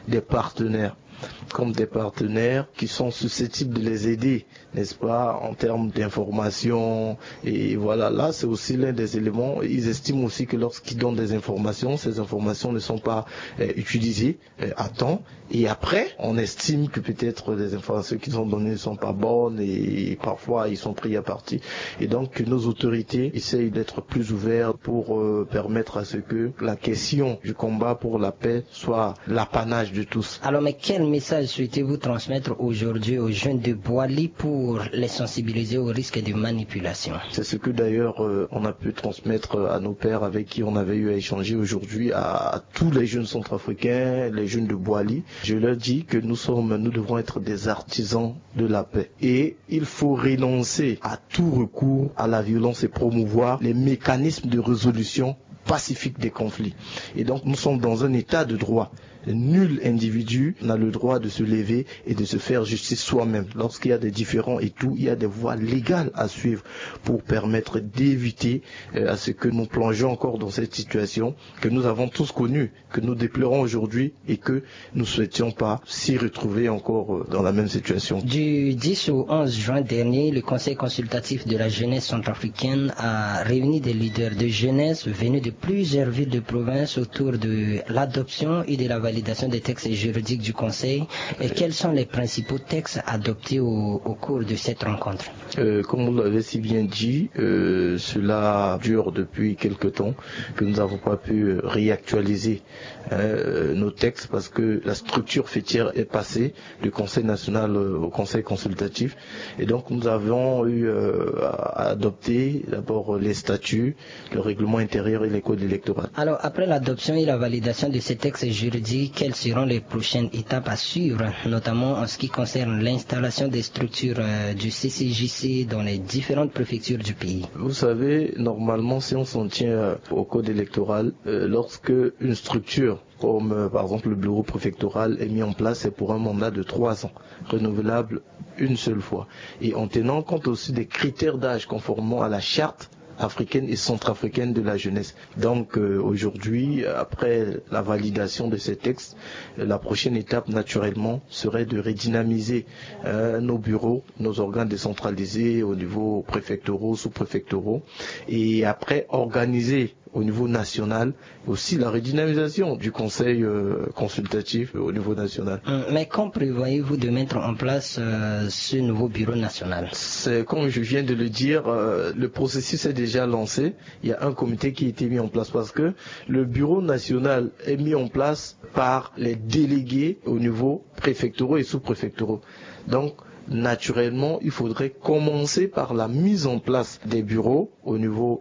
des partenaires qui sont susceptibles de les aider, n'est-ce pas, en termes d'information. Et voilà, là, c'est aussi l'un des éléments. Ils estiment aussi que lorsqu'ils donnent des informations, ces informations ne sont pas utilisées à temps. Et après, on estime que peut-être les informations qu'ils ont données ne sont pas bonnes et parfois ils sont pris à partie. Et donc, nos autorités essayent d'être plus ouvertes pour permettre à ce que la question du combat pour la paix soit l'apanage de tous. Alors, mais quel message souhaitez-vous transmettre aujourd'hui aux jeunes de Boali pour les sensibiliser au risque de manipulation? C'est ce que d'ailleurs on a pu transmettre à nos pères avec qui on avait eu à échanger aujourd'hui, à tous les jeunes centrafricains, les jeunes de Boali. Je leur dis que nous devons être des artisans de la paix. Et il faut renoncer à tout recours à la violence et promouvoir les mécanismes de résolution pacifique des conflits. Et donc nous sommes dans un état de droit. Nul individu n'a le droit de se lever et de se faire justice soi-même. Lorsqu'il y a des différends et tout, il y a des voies légales à suivre pour permettre d'éviter à ce que nous plongions encore dans cette situation que nous avons tous connue, que nous déplorons aujourd'hui et que nous ne souhaitions pas s'y retrouver encore dans la même situation. Du 10 au 11 juin dernier, le Conseil consultatif de la jeunesse centrafricaine a réuni des leaders de jeunesse venus de plusieurs villes de province autour de l'adoption et de la validation des textes juridiques du Conseil. Et quels sont les principaux textes adoptés au cours de cette rencontre? Comme vous l'avez si bien dit, cela dure depuis quelque temps que nous n'avons pas pu réactualiser nos textes parce que la structure fêtière est passée du Conseil national au Conseil consultatif. Et donc nous avons eu à adopter d'abord les statuts, le règlement intérieur et les codes électoraux. Alors après l'adoption et la validation de ces textes juridiques, quelles seront les prochaines étapes à suivre, notamment en ce qui concerne l'installation des structures du CCJC dans les différentes préfectures du pays? Vous savez, normalement, si on s'en tient au code électoral, lorsque une structure comme par exemple le bureau préfectoral est mis en place, c'est pour un mandat de 3 ans, renouvelable une seule fois. Et en tenant compte aussi des critères d'âge conformément à la charte africaine et centrafricaine de la jeunesse. Donc aujourd'hui, après la validation de ces textes, la prochaine étape naturellement serait de redynamiser nos bureaux, nos organes décentralisés au niveau préfectoraux, sous-préfectoraux, et après organiser au niveau national aussi la redynamisation du conseil consultatif au niveau national. Mais quand prévoyez-vous de mettre en place ce nouveau bureau national? C'est comme je viens de le dire, le processus est déjà lancé. Il y a un comité qui a été mis en place parce que le bureau national est mis en place par les délégués au niveau préfectoraux et sous-préfectoraux. Donc naturellement, il faudrait commencer par la mise en place des bureaux au niveau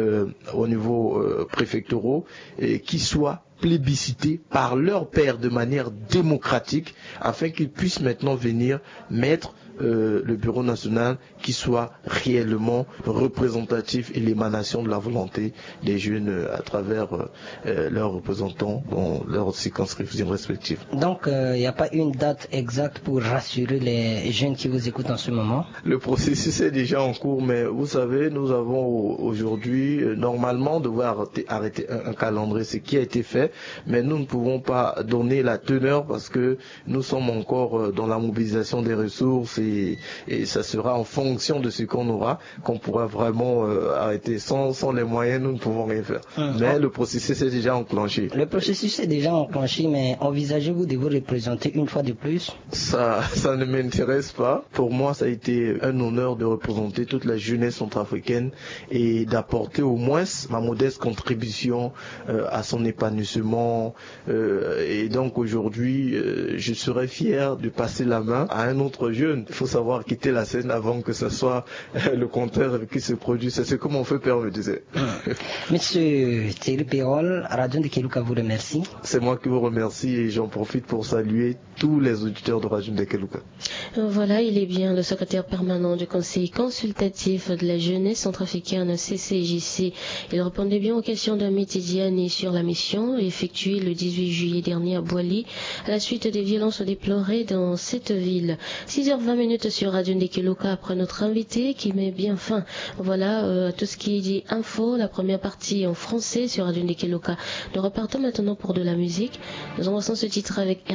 préfectoraux qui soient plébiscités par leurs pairs de manière démocratique afin qu'ils puissent maintenant venir mettre le bureau national qui soit réellement représentatif et l'émanation de la volonté des jeunes à travers leurs représentants dans leurs circonscriptions respectives. Donc il n'y a pas une date exacte pour rassurer les jeunes qui vous écoutent en ce moment? Le processus est déjà en cours, mais vous savez, nous avons aujourd'hui normalement devoir arrêter un calendrier, ce qui a été fait, mais nous ne pouvons pas donner la teneur parce que nous sommes encore dans la mobilisation des ressources et ça sera en fonction de ce qu'on aura qu'on pourra vraiment arrêter. Sans les moyens, nous ne pouvons rien faire. Mais le processus est déjà enclenché. Le processus est déjà enclenché, mais envisagez-vous de vous représenter une fois de plus? Ça ne m'intéresse pas. Pour moi, ça a été un honneur de représenter toute la jeunesse centrafricaine et d'apporter au moins ma modeste contribution à son épanouissement. Et donc aujourd'hui, je serais fier de passer la main à un autre jeune. Il faut savoir quitter la scène avant que ce soit le contraire qui se produise. C'est ce que mon feu père me disait. Monsieur Thierry Pérol, Radio Ndekeluka vous remercie. C'est moi qui vous remercie et j'en profite pour saluer tous les auditeurs de Radio Ndekeluka. Voilà, il est bien le secrétaire permanent du Conseil consultatif de la jeunesse centrafricaine CCJC. Il répondait bien aux questions d'Amit Tidiane sur la mission effectuée le 18 juillet dernier à Boali à la suite des violences déplorées dans cette ville. 6h20 sur Radio Ndekeluka après notre invité qui met bien fin. Voilà tout ce qui est dit info, la première partie en français sur Radio Ndekeluka. Nous repartons maintenant pour de la musique. Nous embrassons ce titre avec